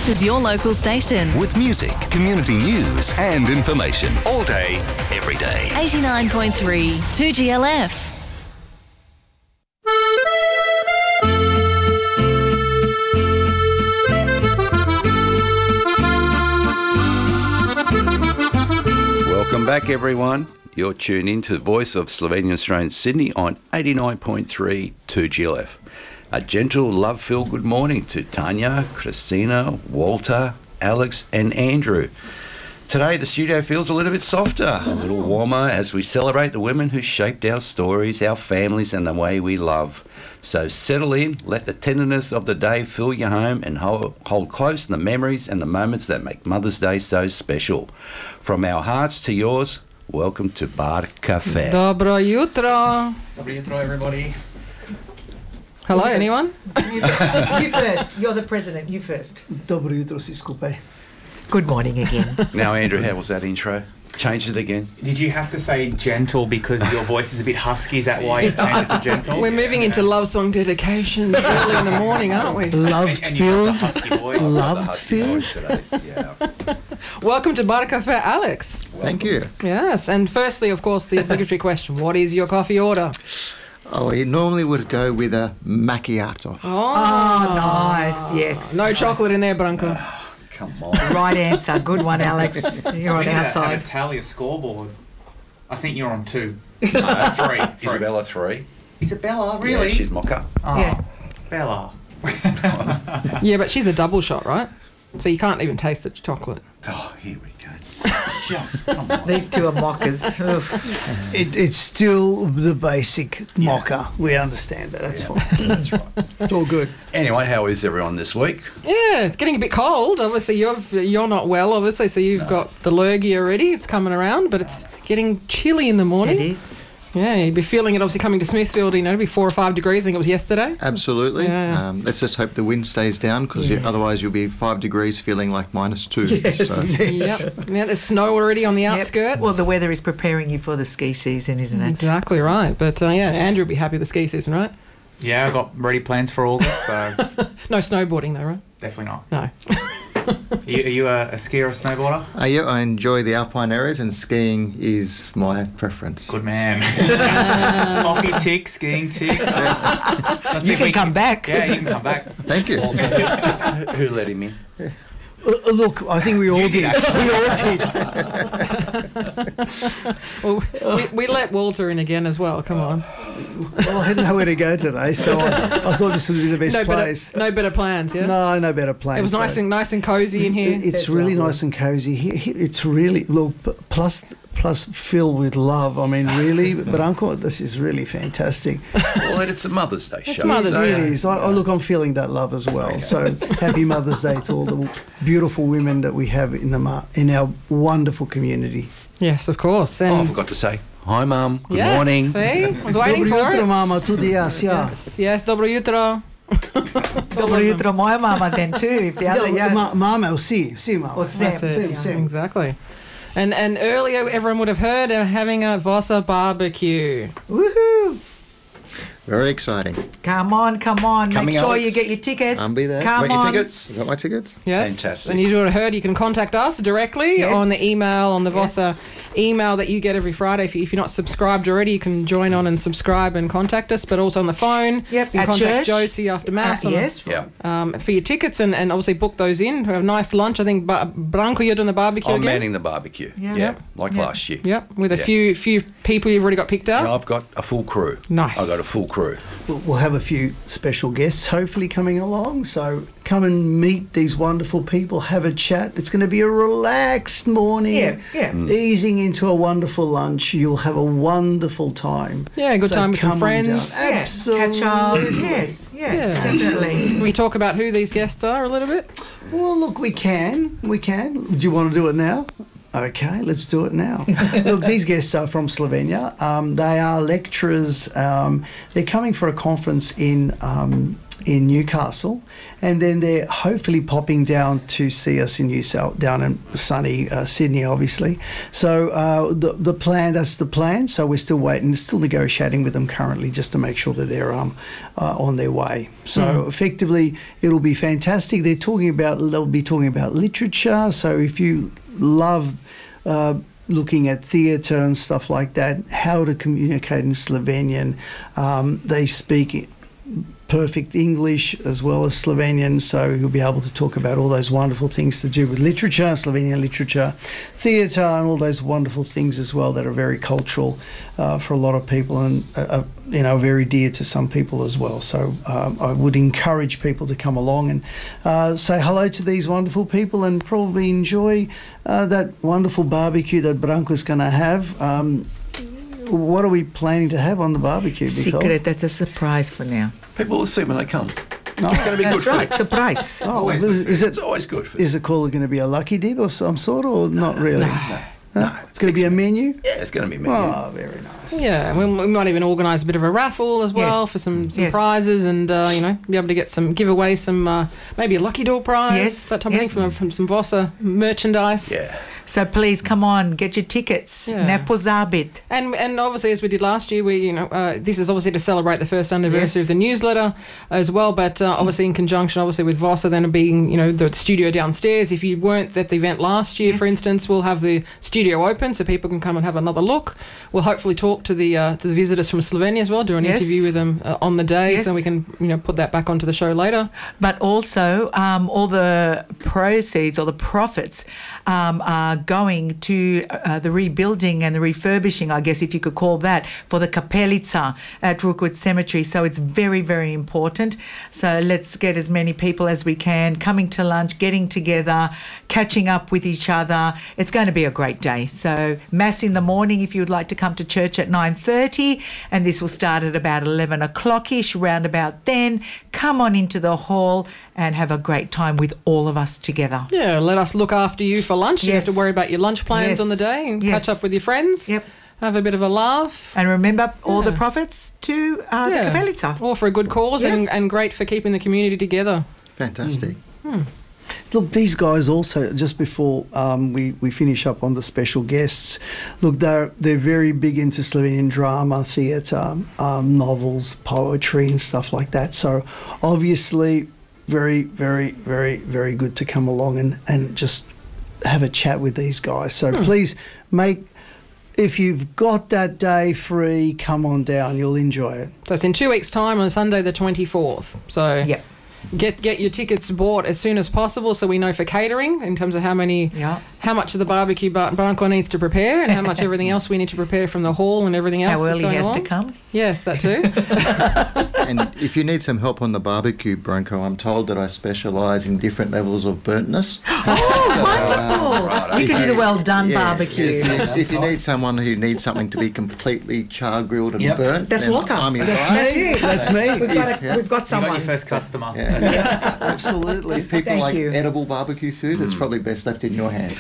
This is your local station. With music, community news and information. All day, every day. 89.3 2GLF. Welcome back, everyone. You're tuned in to the voice of Slovenian Australian Sydney on 89.3 2GLF. A gentle, love-filled good morning to Tanya, Christina, Walter, Alex and Andrew. Today the studio feels a little bit softer, a little warmer as we celebrate the women who shaped our stories, our families and the way we love. So settle in, let the tenderness of the day fill your home and hold close the memories and the moments that make Mother's Day so special. From our hearts to yours, welcome to Bar Cafe. Dobro jutro. Dobro jutro, everybody. Hello, anyone? You first. You're the president. You first. Dobro jutro si skupaj. Good morning again. Now, Andrew, how was that intro? Change it again. Did you have to say gentle because your voice is a bit husky? Is that why you changed it to gentle? We're moving into love song dedications early in the morning, aren't we? Loved And you've got the field. husky voice. Loved field. Today. Yeah. Welcome to Bar Cafe, Alex. Thank you. Yes, and firstly, of course, the obligatory question. What is your coffee order? Oh, we normally would go with a macchiato. Oh, nice. Yes. No chocolate in there, Branko. Come on. Right answer. Good one, Alex. You're on We need our to side. tally a scoreboard. I think you're on 2. 3. Isabella 3. Isabella, really? Yeah, she's mocha. Oh, Yeah. Bella. Yeah, but she's a double shot, right? So you can't even taste the chocolate. Oh, here we go. It's just, come on. These two are mockers. Oof. It's still the basic mocha. We understand that. That's fine. That's right. It's all good. Anyway, how is everyone this week? Yeah, it's getting a bit cold. Obviously, you're not well, obviously, so you've got the lurgy already. It's coming around, but it's getting chilly in the morning. It is. Yeah, you'd be feeling it obviously coming to Smithfield, it'd be 4 or 5 degrees. I think it was yesterday. Absolutely. Yeah. Let's just hope the wind stays down because otherwise you'll be 5 degrees feeling like -2. Yes. So, Yep. Yeah, there's snow already on the Yep. outskirts. Well, the weather is preparing you for the ski season, isn't it? Exactly right. But yeah, Andrew will be happy with the ski season, right? Yeah, I've got ready plans for August, so No snowboarding though, right? definitely not. No. Are you a skier or snowboarder? yeah, I enjoy the alpine areas and skiing is my preference. Good man. Coffee tick, skiing tick. Let's see You if we can come back. Yeah, you can come back. Thank you. Who let him in? Look, I think we all did. We all did. Well, we let Walter in again as well. Come on. Well, I had nowhere to go today, so I thought this would be the best No place. better, no better plans, yeah? No better plans. It was nice and cosy in here. It's really nice and cozy. It's really, look, plus filled with love. I mean, really, but Uncle, this is really fantastic. Well, it's a Mother's Day show. It's Mother's It Day. really is. Look, I'm feeling that love as well. So happy Mother's Day to all the beautiful women that we have in our wonderful community. Yes, of course. And Oh, I forgot to say, hi, Mum. Good yes, morning. See? I was waiting Dobro for jutro, it. Mama, tudi jaz, ja. Yes, dobro jutro. Dobro jutro, moja mama then too. If the other, Mama, vsi, mama. Or Sam. That's it. Same. Exactly. And earlier, everyone would have heard having a Vossa barbecue. Woohoo! Very exciting. Come on. Coming, Make sure Alex. you get your tickets. I'll be there. Come Got your on. tickets? You got my tickets? Yes. Fantastic. And you would have heard you can contact us directly Yes. on the email, on the Yes. Vossa email that you get every Friday. If you're not subscribed already, you can join on and subscribe and contact us, but also on the phone. Yep, You can at contact church. Josie after Mass. Yes. Yeah. For your tickets and obviously book those in. Have a nice lunch. I think, Branko, you're doing the barbecue I'm again? manning the barbecue. Yeah. Yeah, like Yeah. last year. Yep, with a Yeah. few people you've already got picked And up. I've got a full crew. Nice. I've got a full crew. We'll have a few special guests hopefully coming along. So come and meet these wonderful people, have a chat. It's going to be a relaxed morning. Yeah. Easing into a wonderful lunch. You'll have a wonderful time. Yeah, good time with some come on friends. down. Yeah. Absolutely. Catch up. Yes, definitely. Can we talk about who these guests are a little bit? Well, look, we can. Do you want to do it now? Okay, let's do it now. Look, these guests are from Slovenia. They are lecturers. They're coming for a conference in in Newcastle, and then they're hopefully popping down to see us in down in sunny Sydney, obviously. So that's the plan. So we're still waiting, still negotiating with them currently, just to make sure that they're on their way. So effectively, it'll be fantastic. They'll be talking about literature. So if you love looking at theatre and stuff like that, how to communicate in Slovenian, they speak perfect English as well as Slovenian, so you'll be able to talk about all those wonderful things to do with literature, Slovenian literature, theatre, and all those wonderful things as well that are very cultural for a lot of people, and very dear to some people as well. So I would encourage people to come along and say hello to these wonderful people, and probably enjoy that wonderful barbecue that Branko's going to have. What are we planning to have on the barbecue? Secret, that's a surprise for now. People will see when they come. No. It's going to be That's good right, food. surprise. Oh, It's always good food. Is it called going to be a lucky dip of some sort, or not really? No. It's going to be a menu? Yeah, it's going to be menu. Oh, very nice. Yeah, we might even organise a bit of a raffle as well Yes. for some Yes. prizes, and be able to give away some maybe a lucky door prize, Yes, that type of yes. thing from some Vossa merchandise. Yeah. So please come on, get your tickets. Yeah. Ne pozabit. And obviously, as we did last year, this is obviously to celebrate the first anniversary Yes. of the newsletter as well. But obviously, in conjunction, with Vossa then being the studio downstairs. If you weren't at the event last year, for instance, we'll have the studio open so people can come and have another look. We'll hopefully talk to the visitors from Slovenia as well, do an Yes. interview with them on the day, Yes. so we can put that back onto the show later. But also, all the proceeds or the profits are going to the rebuilding and the refurbishing, I guess, if you could call that, for the Kapelica at Rookwood Cemetery. So it's very, very important. So let's get as many people as we can coming to lunch, getting together, catching up with each other. It's going to be a great day. So Mass in the morning if you would like to come to church at 9:30, and this will start at about 11 o'clock-ish, round about then. Come on into the hall and have a great time with all of us together. Yeah, let us look after you for lunch. You don't Yes. have to worry about your lunch plans Yes. on the day, and Yes. catch up with your friends. Yep. Have a bit of a laugh. And remember, all the Yeah. profits to the Kapelica. All for a good cause, Yes. and great for keeping the community together. Fantastic. Look, these guys also, just before we finish up on the special guests, look, they're very big into Slovenian drama, theatre, novels, poetry and stuff like that. So obviously very, very, very, very good to come along and just have a chat with these guys. So please if you've got that day free, come on down. You'll enjoy it. So it's in 2 weeks' time on Sunday the 24th. So Yeah. get your tickets bought as soon as possible, so we know for catering in terms of how much of the barbecue Branko needs to prepare, and how much everything else we need to prepare from the hall and everything else. How that's early going he has along. to come. Yes, that too. And if you need some help on the barbecue, Branko, I'm told that I specialise in different levels of burntness. Wonderful. You can do the well done Yeah, barbecue. If you need someone who needs something to be completely char grilled and burnt, That's then Walter. I'm your That's guy. you. That's me. We've got You someone. got your first customer. Yeah. Absolutely. If people Thank like you. edible barbecue food, it's probably best left in your hands.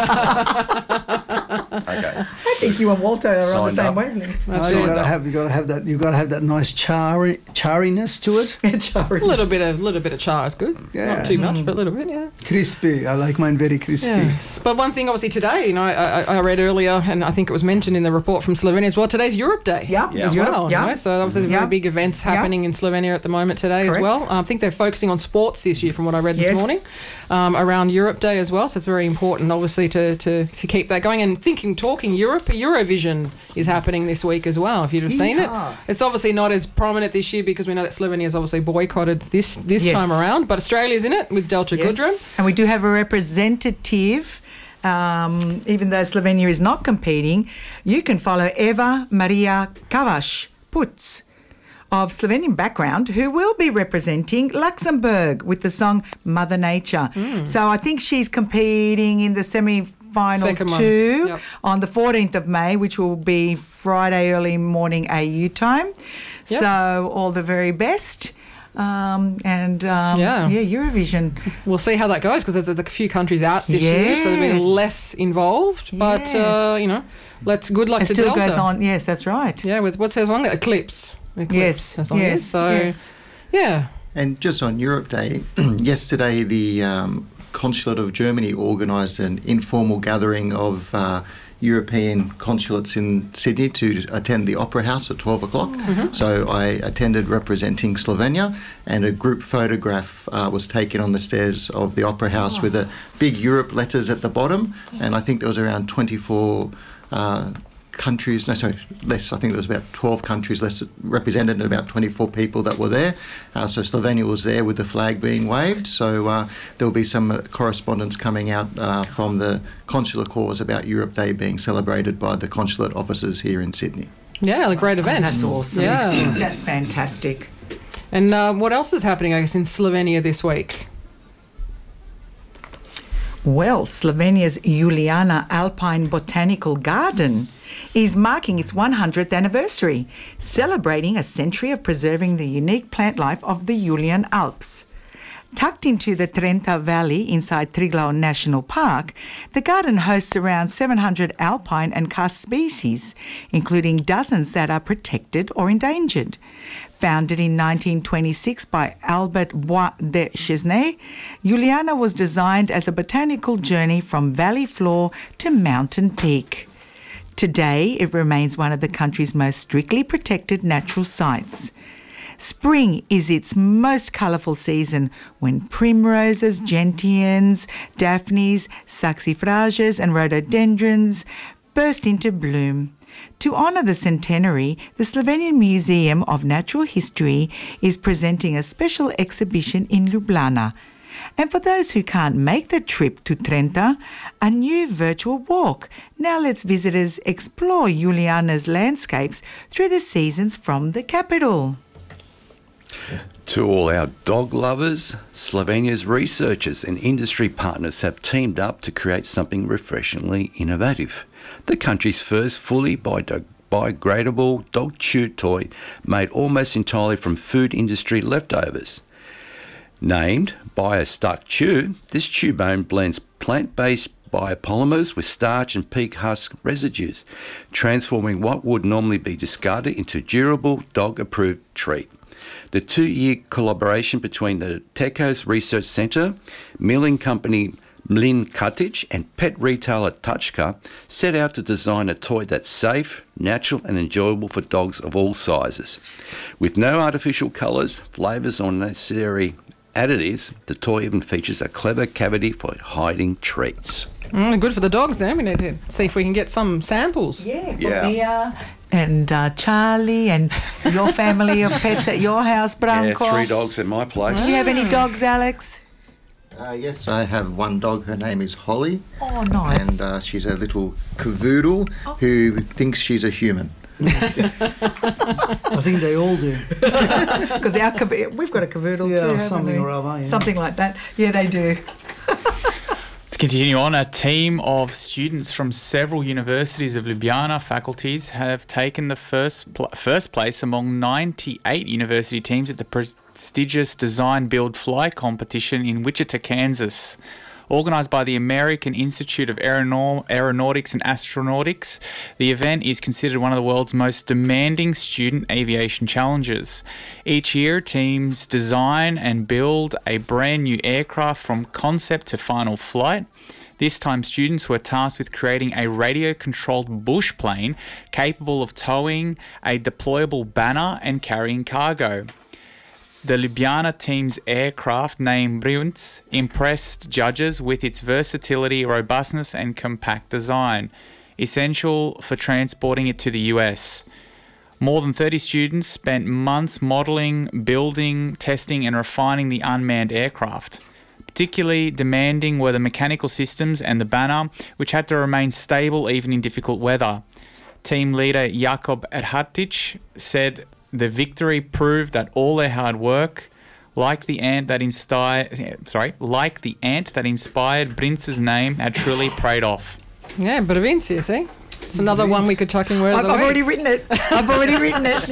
Okay. I think you and Walter are on the Signed same up. wavelength. No, you got to have that nice chariness to it. A little bit of char is good. Yeah. Not too much, but a little bit, yeah. Crispy. I like mine very crispy. Yes. But one thing, obviously, today, I read earlier, and I think it was mentioned in the report from Slovenia as well, today's Europe Day. Yeah. As Europe, well. yeah. So obviously, very Yeah. big events happening in Slovenia at the moment today as Correct. well. I think they're focusing on sports this year, from what I read this Yes. morning, around Europe Day as well. So it's very important, obviously, to keep that going. And talking Europe, Eurovision is happening this week as well, if you'd have seen it. Yeehaw. It's obviously not as prominent this year because we know that Slovenia has obviously boycotted this Yes. time around, but Australia's in it with Delta Yes. Gudrun. And we do have a representative, even though Slovenia is not competing. You can follow Eva Maria Kavaš Puc of Slovenian background, who will be representing Luxembourg with the song Mother Nature. So I think she's competing in the semi-final Second one. two Yep. on the 14th of May, which will be Friday early morning AU time. Yep. So all the very best. Eurovision. We'll see how that goes, because there's a few countries out this year, so they'll be Yes. less involved. But, Yes. let's good luck It to still Delta. goes on. Yes, that's right. Yeah, with what's her song? Eclipse. Yes, her song yes, is. So, yes. yeah, And just on Europe Day, yesterday the Consulate of Germany organised an informal gathering of European consulates in Sydney to attend the Opera House at 12 o'clock. So I attended representing Slovenia, and a group photograph was taken on the stairs of the Opera House with a big Europe letters at the bottom, and I think there was around 24 countries, no, sorry, less. I think there was about 12 countries less represented and about 24 people that were there. So Slovenia was there with the flag being waved. So there will be some correspondence coming out from the consular corps about Europe Day being celebrated by the consulate officers here in Sydney. Yeah, a great event. That's awesome. Yeah. That's fantastic. And what else is happening, I guess, in Slovenia this week? Well, Slovenia's Juliana Alpine Botanical Garden is marking its 100th anniversary, celebrating a century of preserving the unique plant life of the Julian Alps. Tucked into the Trenta Valley inside Triglav National Park, the garden hosts around 700 alpine and karst species, including dozens that are protected or endangered. Founded in 1926 by Albert Bois de Chesnay, Juliana was designed as a botanical journey from valley floor to mountain peak. Today, it remains one of the country's most strictly protected natural sites. Spring is its most colourful season when primroses, gentians, daphnes, saxifrages and rhododendrons burst into bloom. To honour the centenary, the Slovenian Museum of Natural History is presenting a special exhibition in Ljubljana. And for those who can't make the trip to Trenta, a new virtual walk now lets visitors explore Juliana's landscapes through the seasons from the capital. To all our dog lovers, Slovenia's researchers and industry partners have teamed up to create something refreshingly innovative. The country's first fully biodegradable dog chew toy made almost entirely from food industry leftovers. Named BioStuck Chew, this chew bone blends plant-based biopolymers with starch and pig husk residues, transforming what would normally be discarded into durable dog-approved treat. The 2-year collaboration between the Tekos Research Centre, milling company Mlin Katic and pet retailer Touchka set out to design a toy that's safe, natural and enjoyable for dogs of all sizes. With no artificial colours, flavours or necessary additives, the toy even features a clever cavity for hiding treats. Good for the dogs then. We need to see if we can get some samples. Yeah, Mia and Charlie and your family of pets at your house, Branko. Yeah, 3 dogs at my place. Do you have any dogs, Alex? Yes, I have one dog. Her name is Holly. Oh, nice. And she's a little cavoodle who thinks she's a human. I think they all do. Because we've got a cavoodle too, haven't something we? or other. Yeah. Something like that. Yeah, they do. To continue on, a team of students from several universities of Ljubljana faculties have taken the first place among 98 university teams at the prestigious Design Build Fly competition in Wichita, Kansas. Organised by the American Institute of Aeronautics and Astronautics, the event is considered one of the world's most demanding student aviation challenges. Each year, teams design and build a brand new aircraft from concept to final flight. This time, students were tasked with creating a radio-controlled bush plane capable of towing a deployable banner and carrying cargo. The Ljubljana team's aircraft, named Briunc, impressed judges with its versatility, robustness and compact design, essential for transporting it to the US. More than 30 students spent months modelling, building, testing and refining the unmanned aircraft. Particularly demanding were the mechanical systems and the banner, which had to remain stable even in difficult weather. Team leader Jakob Erhartic said, "The victory proved that all their hard work, like the ant that inspired Brinc's name, had truly paid off." Yeah, but Vinci, you see? It's another one we could chuck in word of the I've week. already written it. I've already written it.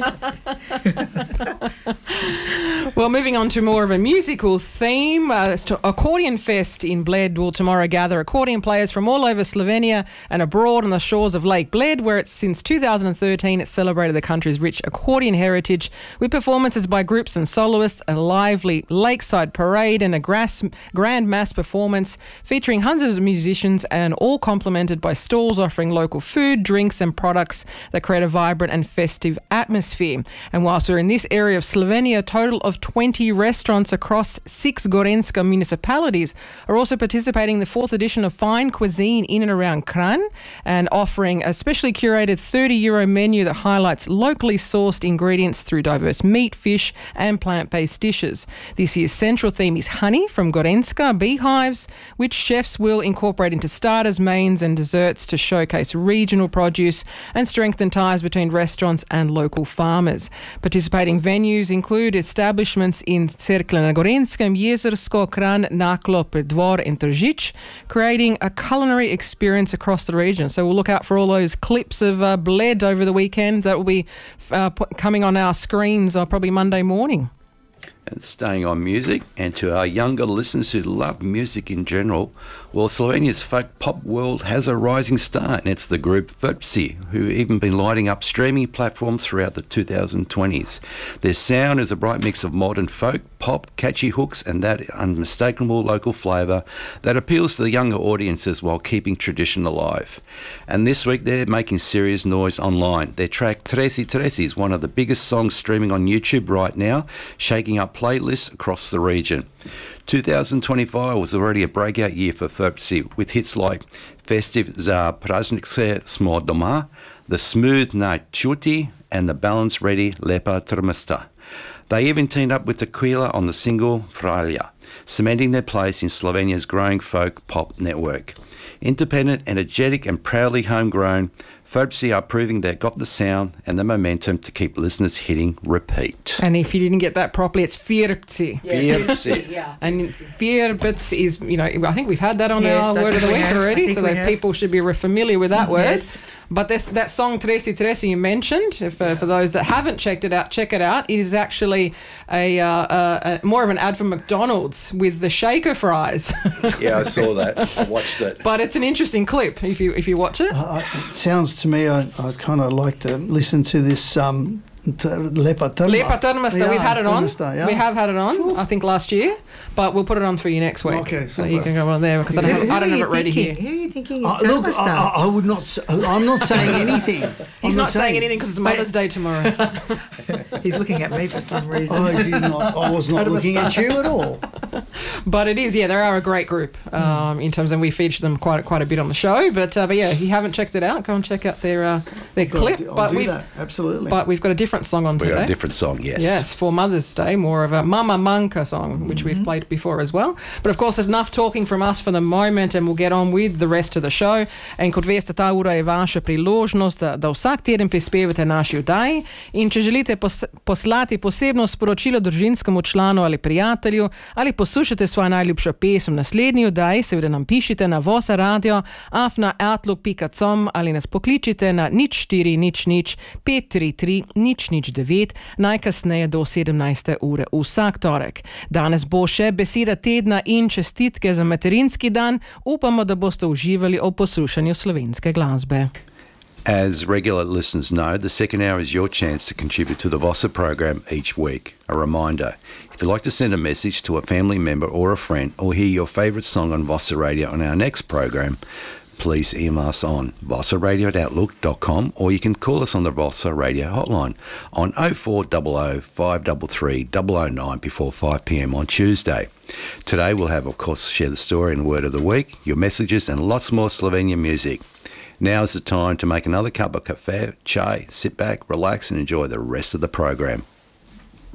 Well, moving on to more of a musical theme, it's to Accordion Fest in Bled will tomorrow gather accordion players from all over Slovenia and abroad on the shores of Lake Bled, where it's since 2013 it's celebrated the country's rich accordion heritage with performances by groups and soloists, a lively lakeside parade and a grand mass performance featuring hundreds of musicians and all complemented by stalls offering local food, drinks and products that create a vibrant and festive atmosphere. And whilst we're in this area of Slovenia, a total of 20 restaurants across 6 Gorenjska municipalities are also participating in the 4th edition of Fine Cuisine in and around Kranj and offering a specially curated €30 menu that highlights locally sourced ingredients through diverse meat, fish and plant-based dishes. This year's central theme is honey from Gorenjska beehives, which chefs will incorporate into starters, mains and desserts to showcase regional produce and strengthen ties between restaurants and local farmers. Participating venues include establishments in Cerklje na Gorenjskem, Jezersko, Kranj, Naklo, Preddvor and Tržič, creating a culinary experience across the region. So we'll look out for all those clips of Bled over the weekend that will be coming on our screens probably Monday morning. And staying on music, and to our younger listeners who love music in general, well, Slovenia's folk pop world has a rising star, and it's the group Vrpci, who have even been lighting up streaming platforms throughout the 2020s. Their sound is a bright mix of modern folk, pop, catchy hooks, and that unmistakable local flavour that appeals to the younger audiences while keeping tradition alive. And this week they're making serious noise online. Their track Tresi Tresi is one of the biggest songs streaming on YouTube right now, shaking up playlists across the region. 2025 was already a breakout year for Vrpci, with hits like Festiv za praznike smo doma, The Smooth Na Čuti, and the balance ready Lepa Trmasta. They even teamed up with Aquila on the single Fralja, cementing their place in Slovenia's growing folk pop network. Independent, energetic and proudly homegrown, Vrpci are proving they've got the sound and the momentum to keep listeners hitting repeat. And if you didn't get that properly, it's Vrpci. Vrpci. Yeah. And Vrpci is, you know, I think we've had that on Yes, our I word of the think we week have. I already, think so we that have. people should be familiar with that word. Yes. But that song Tresi Tresi you mentioned, for those that haven't checked it out, check it out. It is actually a more of an ad for McDonald's with the shaker fries. Yeah, I saw that. I watched it. But it's an interesting clip if you watch it. It sounds to me, I kind of like to listen to this Lepa Trmasta. Lepa Trmasta, we've had it on. Trmasta, yeah. We have had it on, I think last year, but we'll put it on for you next week. Okay, so super. you can go on there because I don't have it ready here. Who are you thinking is Look, Trmasta? I would not. I'm not saying anything. He's I'm not saying anything because it's Mother's Day tomorrow. He's looking at me for some reason. I did not. I was not looking at you at all. But it is, yeah, they are a great group in terms, and we feature them quite a bit on the show. But yeah, if you haven't checked it out, go and check out their clip. I'll do that. Absolutely. But we've got a different song on We got today. a different song, yes. Yes, for Mother's Day, more of a Mama Manka song, which we've played before as well. But of course, there's enough talking from us for the moment, and we'll get on with the rest of the show. In kot veste, ta ura je vaša priložnost, da vsak teden prispevate naši oddaji. In če želite poslati posebno sporočilo družinskemu članu ali prijatelju, ali poslušate svojo najljubšo pesem v naslednji oddaji, seveda nam pišite na vosaradio@outlook.com ali nas pokličite na 0400 533 009, najkasneje do 17. ure vsak torek. Danes bo še beseda tedna in čestitke za materinski dan. Upamo, da boste uživali ob poslušanju slovenske glasbe. As regular listeners know, the second hour is your chance to contribute to the Vossa program each week. A reminder, if you'd like to send a message to a family member or a friend, or hear your favourite song on Vossa Radio on our next program, please email us on vossaradio@outlook.com, or you can call us on the Vossa Radio hotline on 0400 533 009 before 5 p.m. on Tuesday. Today we'll have, of course, Share the Story and Word of the Week, your messages and lots more Slovenian music. Now is the time to make another cup of cafe, chai, sit back, relax and enjoy the rest of the program.